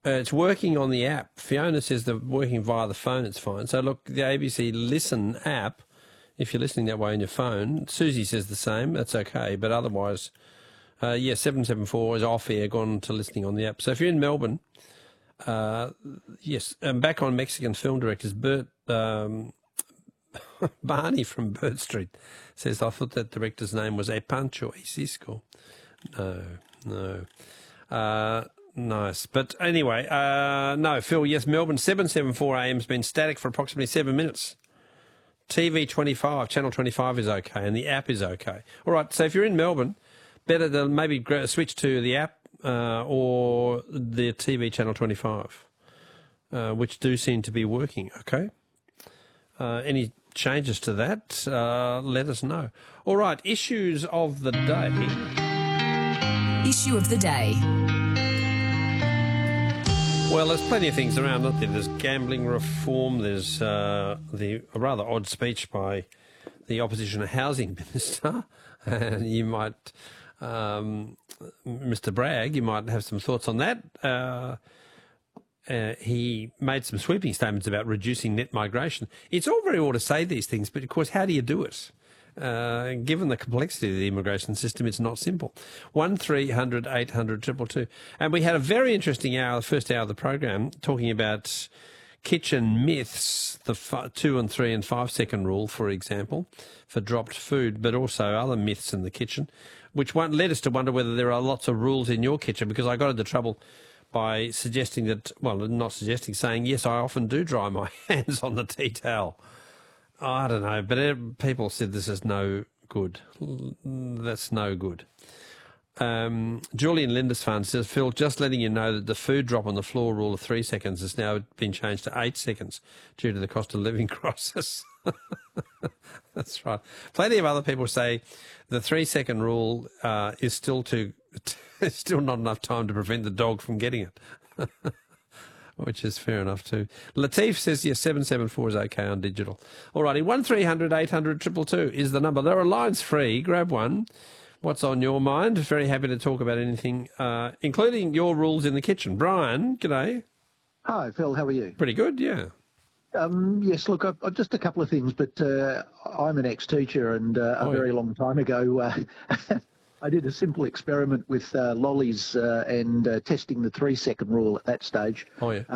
It's working on the app. Fiona says they're working via the phone, it's fine. So look, the ABC Listen app, if you're listening that way on your phone, Susie says the same, that's okay. But otherwise, 774 is off air, gone to listening on the app. So if you're in Melbourne, yes, back on Mexican film directors, Bert Barney from Burt Street says, I thought that director's name was Epancho Icisco. No. Nice. But anyway, no, Phil, yes, Melbourne 774 AM has been static for approximately 7 minutes. TV 25, Channel 25 is okay, and the app is okay. All right, so if you're in Melbourne, better to maybe switch to the app or the TV Channel 25, which do seem to be working, okay? Any changes to that, let us know. All right, issues of the day. Issue of the day. Well, there's plenty of things around, aren't there? There's gambling reform, there's a rather odd speech by the opposition housing minister, and you might, Mr Bragg, you might have some thoughts on that. He made some sweeping statements about reducing net migration. It's all very well to say these things, but of course, how do you do it? Given the complexity of the immigration system, it's not simple. 1300 800 222. And we had a very interesting hour, the first hour of the program, talking about kitchen myths, the 2 and 3 and 5 second rule, for example, for dropped food, but also other myths in the kitchen, which led us to wonder whether there are lots of rules in your kitchen, because I got into trouble by suggesting that, well, not suggesting, saying, yes, I often do dry my hands on the tea towel. I don't know, but people said this is no good. That's no good. Julian Lindisfarne says, Phil, just letting you know that the food drop on the floor rule of 3 seconds has now been changed to 8 seconds due to the cost of living crisis. That's right. Plenty of other people say the 3 second rule is still still not enough time to prevent the dog from getting it. Which is fair enough too. Latif says, yes, 774 is okay on digital. All righty, 1300 800 222 is the number. There are lines free. Grab one. What's on your mind? Very happy to talk about anything, including your rules in the kitchen. Brian, g'day. Hi, Phil. How are you? Pretty good, yeah. Yes, look, just a couple of things, but I'm an ex-teacher, and very long time ago, I did a simple experiment with lollies and testing the 3 second rule at that stage. Oh, yeah.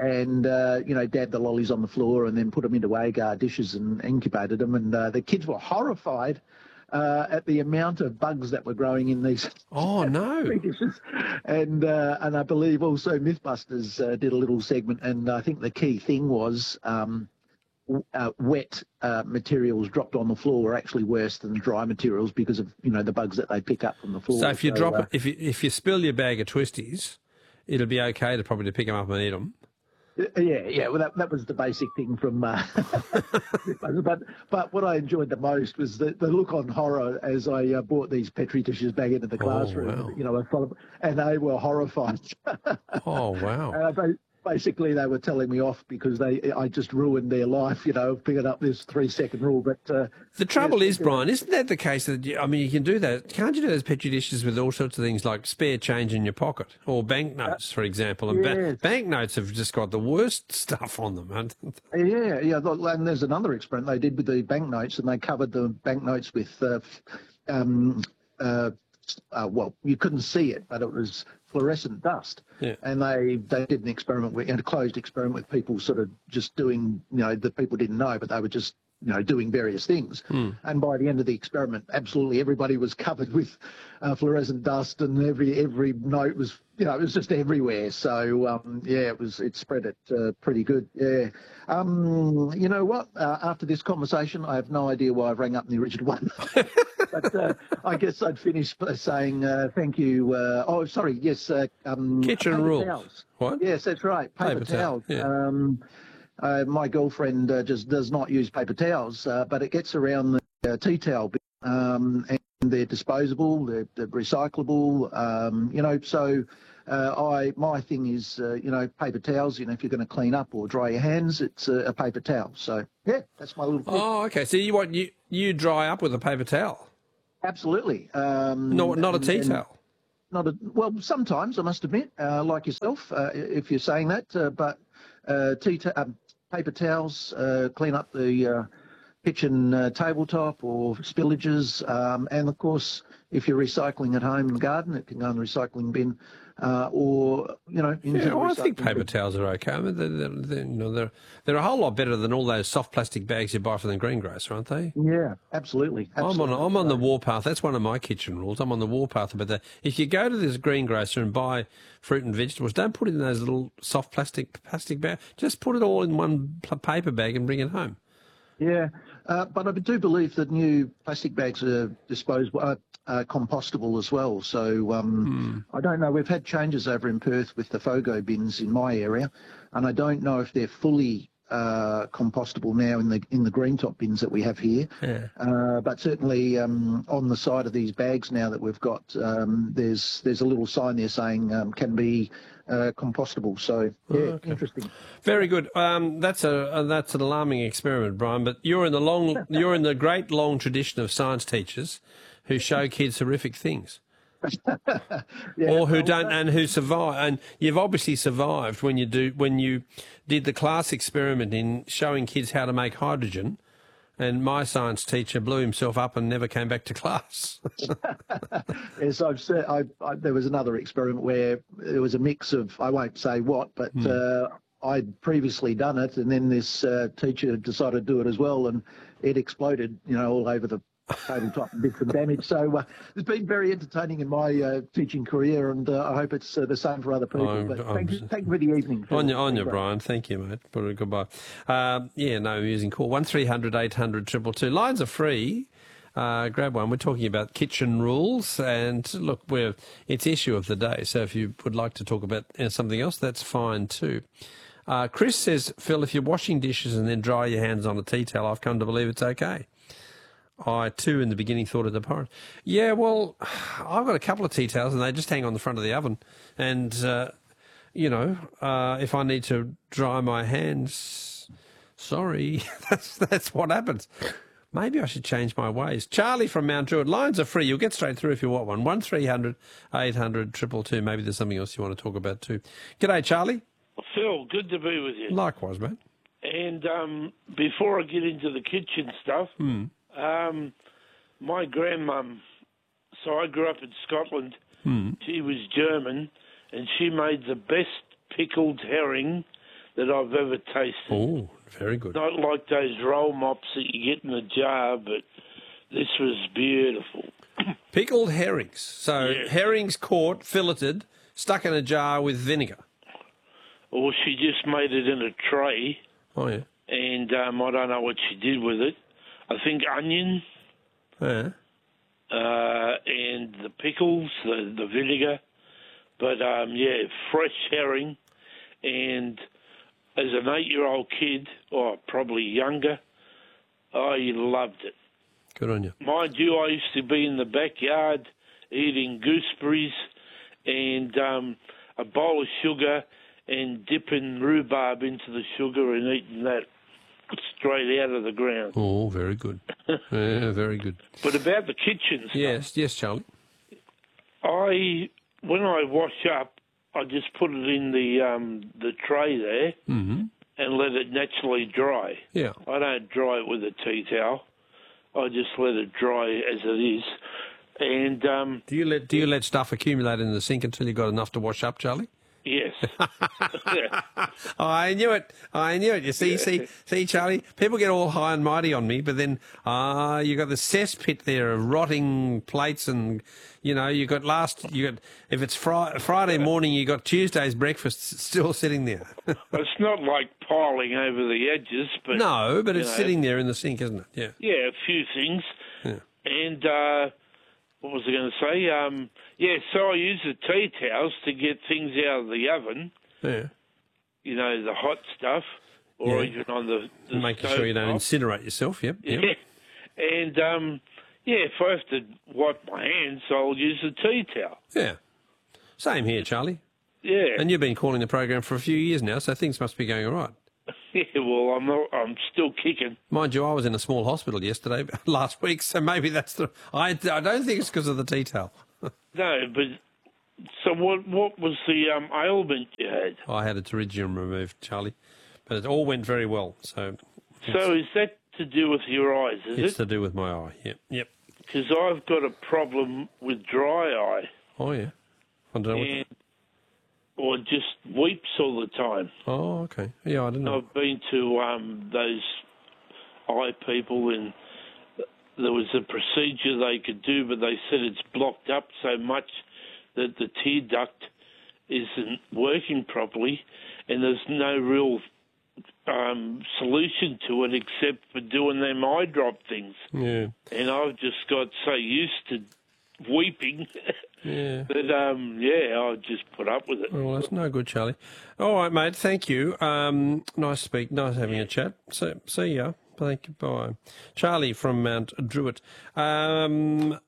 Dab the lollies on the floor and then put them into agar dishes and incubated them. And the kids were horrified at the amount of bugs that were growing in these dishes. And I believe also Mythbusters did a little segment, and I think the key thing was wet materials dropped on the floor are actually worse than dry materials because of the bugs that they pick up from the floor. So if you drop it, if you spill your bag of twisties, it'll be okay to probably pick them up and eat them. Yeah. Well, that was the basic thing from. But what I enjoyed the most was the look on horror as I brought these Petri dishes back into the classroom. Wow. And they were horrified. Oh wow. Basically, they were telling me off because I just ruined their life, picking up this 3 second rule. But the trouble is, Brian, isn't that the case that you can do that? Can't you do those Petri dishes with all sorts of things like spare change in your pocket or banknotes, for example? And banknotes have just got the worst stuff on them, haven't they? Yeah. And there's another experiment they did with the banknotes, and they covered the banknotes with well, you couldn't see it, but it was fluorescent dust. Yeah. And they did an experiment, a closed experiment with people sort of just doing, the people didn't know, but they were just, doing various things. And by the end of the experiment, absolutely everybody was covered with fluorescent dust, and every note was, it was just everywhere. So, it spread it pretty good. Yeah. You know what? After this conversation, I have no idea why I rang up the original one. But I guess I'd finish by saying thank you. Yes. Kitchen rules. Towels. What? Yes, that's right. Paper towels. Yeah. My girlfriend just does not use paper towels, but it gets around the tea towel bit, and they're disposable, they're recyclable, So my thing is, paper towels. If you're going to clean up or dry your hands, it's a paper towel. So yeah, that's my little tip. Oh, okay. So you dry up with a paper towel? Absolutely. Not a tea towel. well, sometimes I must admit, like yourself, if you're saying that, but paper towels, clean up the kitchen tabletop or spillages, and of course, if you're recycling at home in the garden, it can go in the recycling bin, or into the I think recycling paper bin. towels are okay. I mean, they're a whole lot better than all those soft plastic bags you buy from the greengrocer, aren't they? Yeah, absolutely. I'm on the warpath. That's one of my kitchen rules. I'm on the warpath about that. If you go to this greengrocer and buy fruit and vegetables, don't put it in those little soft plastic bags. Just put it all in one paper bag and bring it home. Yeah, but I do believe that new plastic bags are disposable, compostable as well. So I don't know. We've had changes over in Perth with the FOGO bins in my area, and I don't know if they're fully compostable now in the green top bins that we have here. Yeah. But certainly on the side of these bags now that we've got, there's a little sign there saying can be compostable. So yeah, okay. Interesting. Very good. That's an alarming experiment, Brian. But you're in the great long tradition of science teachers who show kids horrific things. Yeah, or who don't and who survive, and you've obviously survived when you did the class experiment in showing kids how to make hydrogen, and my science teacher blew himself up and never came back to class. Yes, I've said. There was another experiment where there was a mix of, I won't say what, but I'd previously done it, and then this teacher decided to do it as well, and it exploded, all over the tabletop and did some damage. So it's been very entertaining in my teaching career, and I hope it's the same for other people. But thank you for the evening. On you, Brian. Thank you, mate. Goodbye. Amusing call. 1300 800 222. Lines are free. Grab one. We're talking about kitchen rules, and look, it's issue of the day. So if you would like to talk about something else, that's fine too. Chris says, Phil, if you're washing dishes and then dry your hands on a tea towel, I've come to believe it's okay. I, too, in the beginning thought it abhorrent. Yeah, well, I've got a couple of tea towels and they just hang on the front of the oven. And, if I need to dry my hands, sorry, that's what happens. Maybe I should change my ways. Charlie from Mount Druitt. Lines are free. You'll get straight through if you want one. 1300 800 222. Maybe there's something else you want to talk about too. G'day, Charlie. Phil, good to be with you. Likewise, mate. And before I get into the kitchen stuff, my grandmum, so I grew up in Scotland, she was German, and she made the best pickled herring that I've ever tasted. Oh, very good. Not like those roll mops that you get in a jar, but this was beautiful. Pickled herrings. So herrings caught, filleted, stuck in a jar with vinegar. Or she just made it in a tray. Oh, yeah. And I don't know what she did with it. I think onion. Yeah. And the pickles, the vinegar. But, fresh herring. And as an 8-year-old kid, or probably younger, I loved it. Good on you. Mind you, I used to be in the backyard eating gooseberries and a bowl of sugar and dipping rhubarb into the sugar and eating that straight out of the ground. Oh, very good. Yeah, very good. But about the kitchen stuff. Yes, Charlie. When I wash up, I just put it in the tray there and let it naturally dry. Yeah. I don't dry it with a tea towel. I just let it dry as it is. And do you let stuff accumulate in the sink until you've got enough to wash up, Charlie? Yes. I knew it. You see, Charlie, people get all high and mighty on me, but then you got the cesspit there of rotting plates, and you got if it's Friday morning, you got Tuesday's breakfast still sitting there. It's not like piling over the edges, but no, but it's sitting there in the sink, isn't it? Yeah. Yeah, a few things. Yeah. And what was I going to say? So I use the tea towels to get things out of the oven. Yeah. The hot stuff, or even on the making sure you don't incinerate yourself. Yep. Yeah. And if I have to wipe my hands, I'll use the tea towel. Yeah. Same here, Charlie. Yeah. And you've been calling the program for a few years now, so things must be going all right. Yeah, well, I'm still kicking. Mind you, I was in a small hospital last week, so maybe that's I don't think it's because of the tea towel. No, but So what was the ailment you had? I had a pterygium removed, Charlie, but it all went very well. So is that to do with your eyes, it's it? to do with my eye. Yep. Because I've got a problem with dry eye. Oh, yeah. I don't know or just weeps all the time. Oh, okay. Yeah, I don't know. I've been to those eye people, and there was a procedure they could do, but they said it's blocked up so much that the tear duct isn't working properly, and there's no real solution to it except for doing them eye drop things. Yeah. And I've just got so used to weeping Yeah. that, I'll just put up with it. Well, that's no good, Charlie. All right, mate. Thank you. Nice having a chat. So, see ya. Thank you. Bye. Charlie from Mount Druitt. Phil,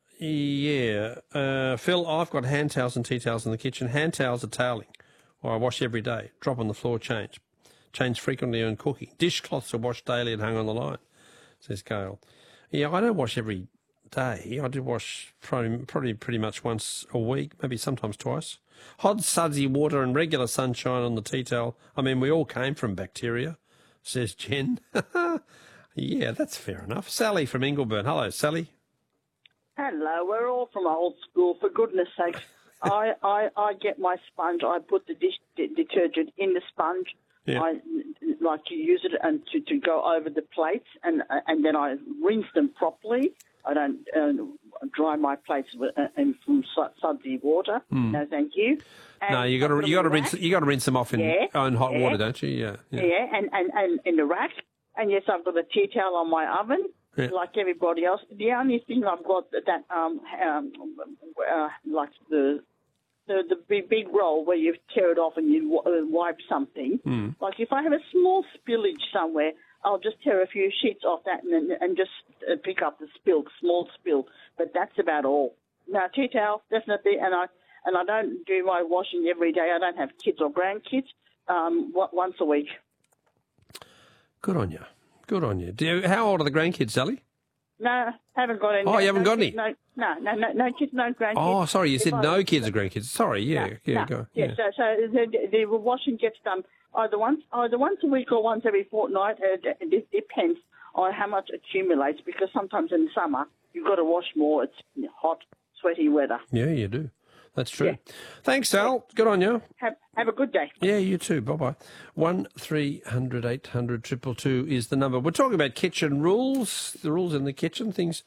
I've got hand towels and tea towels in the kitchen. Hand towels are toweling, or I wash every day. Drop on the floor, change. Change frequently when cooking. Dishcloths are washed daily and hung on the line, says Gail. Yeah, I don't wash every day. I do wash probably pretty much once a week, maybe sometimes twice. Hot, sudsy water and regular sunshine on the tea towel. I mean, we all came from bacteria, says Jen. Yeah, that's fair enough. Sally from Ingleburn. Hello, Sally. Hello, we're all from old school, for goodness sake. I get my sponge, I put the dish detergent in the sponge. Yeah. I like to use it and to go over the plates, and then I rinse them properly. I don't dry my plates from sudsy water. No, thank you. And No, you got to rinse them off in hot water, don't you? Yeah. Yeah, and in the rack. And yes, I've got a tea towel on my oven, like everybody else. The only thing I've got that like the big roll where you tear it off and you wipe something. Like if I have a small spillage somewhere, I'll just tear a few sheets off that and just pick up the small spill. But that's about all. Now, tea towel, definitely, and I don't do my washing every day. I don't have kids or grandkids. Once a week. Good on you. Good on you. How old are the grandkids, Sally? No, haven't got any. Oh, you haven't got any? No kids, no grandkids. Oh, sorry, you said no kids or grandkids. Sorry, go. Yeah, so the washing gets done either once a week or once every fortnight. It depends on how much accumulates, because sometimes in summer you've got to wash more. It's hot, sweaty weather. Yeah, you do. That's true. Yeah. Thanks, Sal. Good on you. Have a good day. Yeah, you too. Bye-bye. 1300 800 222 is the number. We're talking about kitchen rules, the rules in the kitchen, things.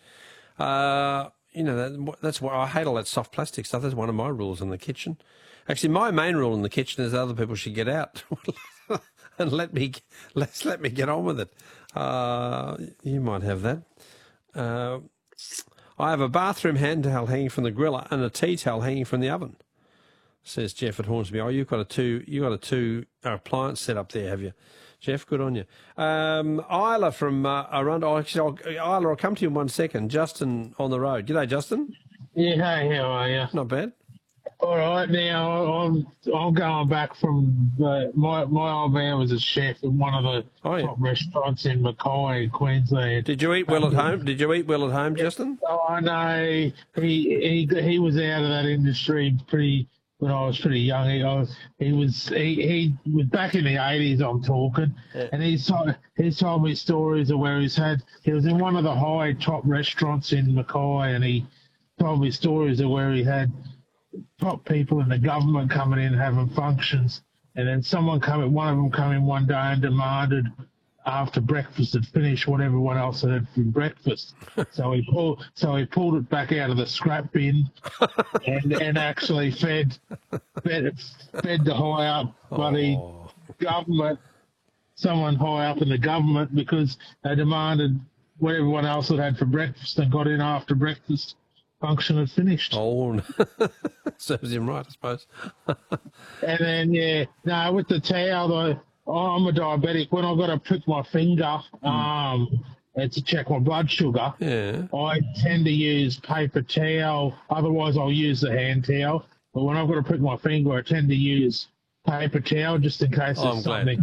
That's why I hate all that soft plastic stuff. That's one of my rules in the kitchen. Actually, my main rule in the kitchen is other people should get out and let me get on with it. You might have that. I have a bathroom hand towel hanging from the griller and a tea towel hanging from the oven, says Jeff at Hornsby. Oh, you've got a two appliance set up there, have you, Jeff? Good on you. Isla from Arundel. Isla, I'll come to you in 1 second. Justin on the road. G'day, Justin. Yeah, hey, how are you? Not bad. All right, now I'm going back from my old man was a chef at one of the top restaurants in Mackay, Queensland. Did you eat well at home? Justin? Oh no, he was out of that industry when I was pretty young. He was back in the 80s. I'm talking, and he's told me stories of where he was in one of the high top restaurants in Mackay, and he told me stories of where he had top people in the government coming in having functions, and then one of them come in one day and demanded after breakfast had finished what everyone else had for breakfast. So he pulled it back out of the scrap bin and actually fed the high up bloody government, someone high up in the government, because they demanded what everyone else had for breakfast and got in after breakfast function had finished. Oh, no. Serves him right, I suppose. And then, with the towel, I'm a diabetic. When I've got to prick my finger to check my blood sugar, I tend to use paper towel. Otherwise, I'll use the hand towel. But when I've got to prick my finger, I tend to use paper towel just in case there's something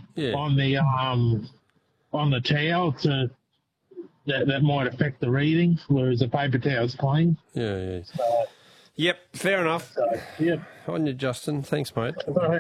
on the towel that might affect the reading, whereas a paper towel's clean. Yeah. Yep, fair enough. So, yeah. On you, Justin. Thanks, mate. All right.